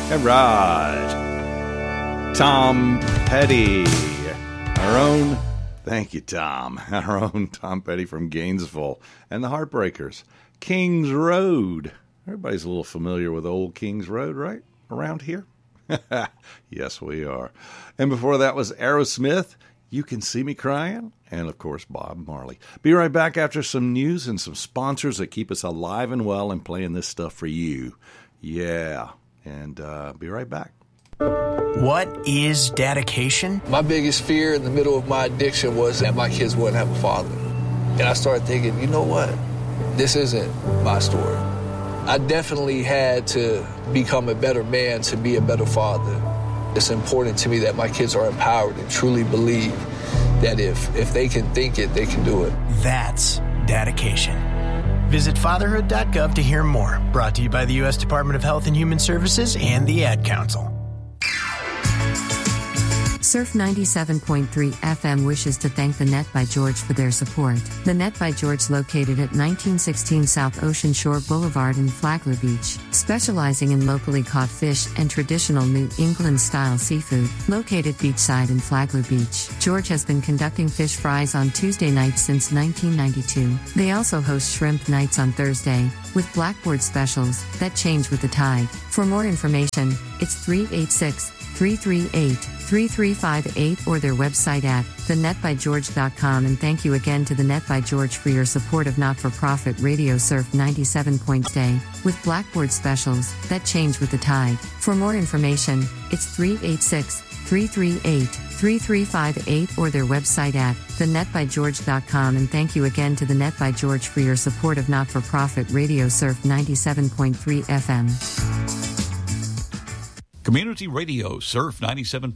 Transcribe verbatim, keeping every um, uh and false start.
All right. Tom Petty. Our own, thank you, Tom. Our own Tom Petty from Gainesville. And the Heartbreakers. Kings Road. Everybody's a little familiar with old Kings Road, right? Around here? Yes, we are. And before that was Aerosmith, You Can See Me Crying, and of course, Bob Marley. Be right back after some news and some sponsors that keep us alive and well and playing this stuff for you. Yeah, and uh, be right back. What is dedication? My biggest fear in the middle of my addiction was that my kids wouldn't have a father. And I started thinking, you know what? This isn't my story. I definitely had to become a better man to be a better father. It's important to me that my kids are empowered and truly believe that if, if they can think it, they can do it. That's dedication. Visit fatherhood dot gov to hear more. Brought to you by the U S Department of Health and Human Services and the Ad Council. Surf ninety-seven point three F M wishes to thank the Net by George for their support. The Net by George, located at nineteen sixteen South Ocean Shore Boulevard in Flagler Beach, specializing in locally caught fish and traditional New England-style seafood, located beachside in Flagler Beach. George has been conducting fish fries on Tuesday nights since nineteen ninety-two. They also host shrimp nights on Thursday, with blackboard specials that change with the tide. For more information, it's three eight six, three three eight, three three five eight or their website at the net by george dot com. And thank you again to the Net by George for your support of not-for-profit Radio Surf ninety-seven point Day, with blackboard specials that change with the tide. For more information, it's three eight six, three three eight, three three five eight or their website at the net by george dot com. And thank you again to the Net by George for your support of not-for-profit Radio Surf ninety-seven point three F M. Community Radio Surf ninety-seven